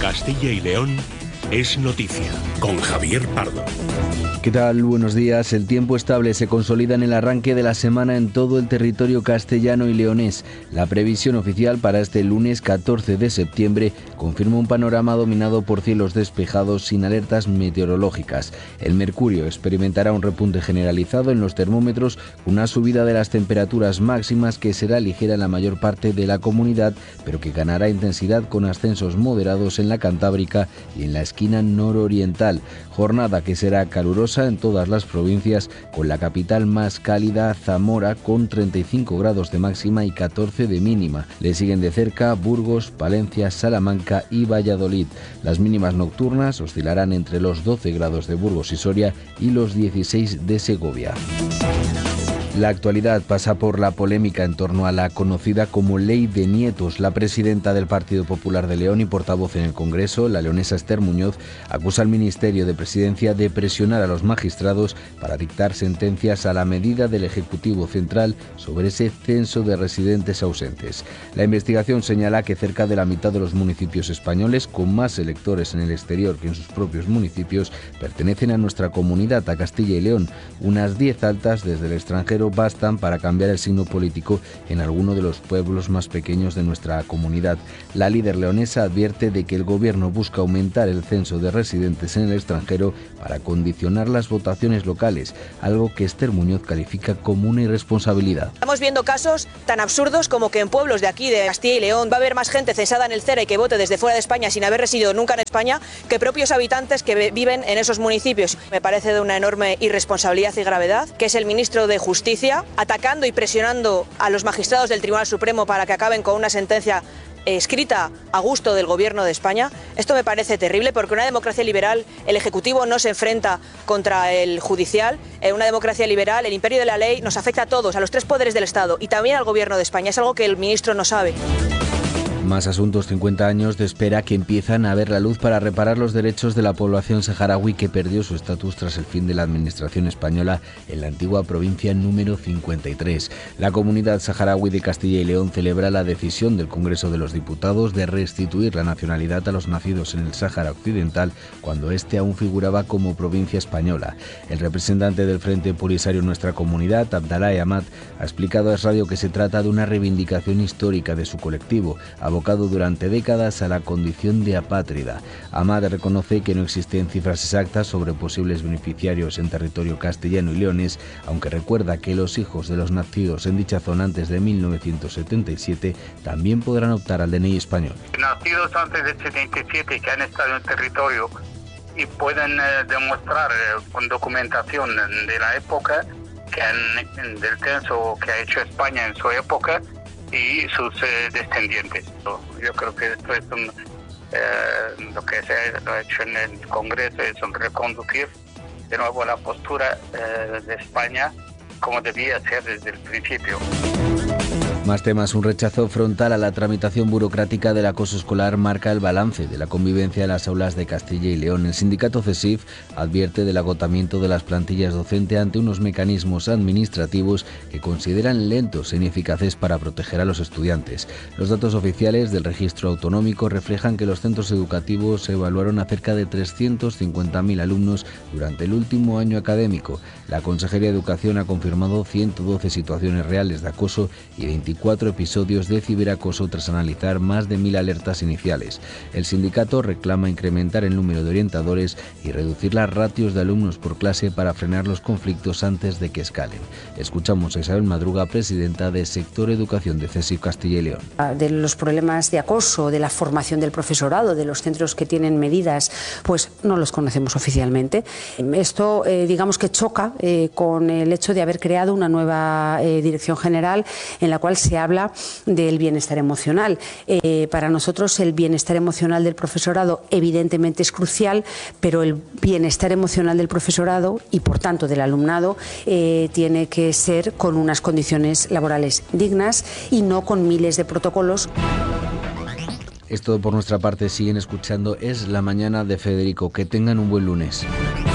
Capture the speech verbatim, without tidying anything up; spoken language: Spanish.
Castilla y León es noticia, con Javier Pardo. ¿Qué tal? Buenos días. El tiempo estable se consolida en el arranque de la semana en todo el territorio castellano y leonés. La previsión oficial para este lunes catorce de septiembre confirma un panorama dominado por cielos despejados sin alertas meteorológicas. El mercurio experimentará un repunte generalizado en los termómetros, una subida de las temperaturas máximas que será ligera en la mayor parte de la comunidad, pero que ganará intensidad con ascensos moderados en la Cantábrica y en la esquina nororiental. Jornada que será calurosa en todas las provincias, con la capital más cálida, Zamora, con treinta y cinco grados de máxima y catorce de mínima. Le siguen de cerca Burgos, Palencia, Salamanca y Valladolid. Las mínimas nocturnas oscilarán entre los doce grados de Burgos y Soria y los dieciséis de Segovia. La actualidad pasa por la polémica en torno a la conocida como Ley de Nietos. La presidenta del Partido Popular de León y portavoz en el Congreso, la leonesa Esther Muñoz, acusa al Ministerio de Presidencia de presionar a los magistrados para dictar sentencias a la medida del Ejecutivo Central sobre ese censo de residentes ausentes. La investigación señala que cerca de la mitad de los municipios españoles, con más electores en el exterior que en sus propios municipios, pertenecen a nuestra comunidad, a Castilla y León. Unas diez altas desde el extranjero bastan para cambiar el signo político en alguno de los pueblos más pequeños de nuestra comunidad. La líder leonesa advierte de que el gobierno busca aumentar el censo de residentes en el extranjero para condicionar las votaciones locales, algo que Esther Muñoz califica como una irresponsabilidad. Estamos viendo casos tan absurdos como que en pueblos de aquí, de Castilla y León, va a haber más gente censada en el CERA y que vote desde fuera de España sin haber residido nunca en España que propios habitantes que viven en esos municipios. Me parece de una enorme irresponsabilidad y gravedad que es el ministro de Justicia atacando y presionando a los magistrados del Tribunal Supremo para que acaben con una sentencia escrita a gusto del Gobierno de España. Esto me parece terrible porque en una democracia liberal el Ejecutivo no se enfrenta contra el Judicial. En una democracia liberal el imperio de la ley nos afecta a todos, a los tres poderes del Estado y también al Gobierno de España. Es algo que el ministro no sabe. Más asuntos. cincuenta años de espera que empiezan a ver la luz para reparar los derechos de la población saharaui que perdió su estatus tras el fin de la administración española en la antigua provincia número cincuenta y tres. La comunidad saharaui de Castilla y León celebra la decisión del Congreso de los Diputados de restituir la nacionalidad a los nacidos en el Sáhara Occidental cuando éste aún figuraba como provincia española. El representante del Frente Polisario Nuestra Comunidad, Abdallah Ahmad, ha explicado a Es Radio que se trata de una reivindicación histórica de su colectivo, abocado durante décadas a la condición de apátrida. Ahmad reconoce que no existen cifras exactas sobre posibles beneficiarios en territorio castellano y leonés, aunque recuerda que los hijos de los nacidos en dicha zona antes de mil novecientos setenta y siete también podrán optar al D N I español. Nacidos antes del setenta y siete que han estado en el territorio y pueden eh, demostrar eh, con documentación de la época que han, del censo que ha hecho España en su época y sus eh, descendientes. Yo creo que esto es un, eh, lo que se ha hecho en el Congreso es un reconducir de nuevo la postura eh, de España como debía ser desde el principio. Más temas. Un rechazo frontal a la tramitación burocrática del acoso escolar marca el balance de la convivencia en las aulas de Castilla y León. El sindicato CESIF advierte del agotamiento de las plantillas docentes ante unos mecanismos administrativos que consideran lentos e ineficaces para proteger a los estudiantes. Los datos oficiales del registro autonómico reflejan que los centros educativos evaluaron a cerca de trescientos cincuenta mil alumnos durante el último año académico. La Consejería de Educación ha confirmado ciento doce situaciones reales de acoso y veinticuatro episodios de ciberacoso tras analizar más de mil alertas iniciales. El sindicato reclama incrementar el número de orientadores y reducir las ratios de alumnos por clase para frenar los conflictos antes de que escalen. Escuchamos a Isabel Madruga, presidenta de Sector Educación de CESIF Castilla y León. De los problemas de acoso, de la formación del profesorado, de los centros que tienen medidas, pues no los conocemos oficialmente. Esto, eh, digamos que choca eh, con el hecho de haber creado una nueva eh, dirección general en la cual se habla del bienestar emocional. Eh, para nosotros el bienestar emocional del profesorado evidentemente es crucial, pero el bienestar emocional del profesorado y por tanto del alumnado eh, tiene que ser con unas condiciones laborales dignas y no con miles de protocolos. Es todo por nuestra parte. Siguen escuchando Es la Mañana de Federico. Que tengan un buen lunes.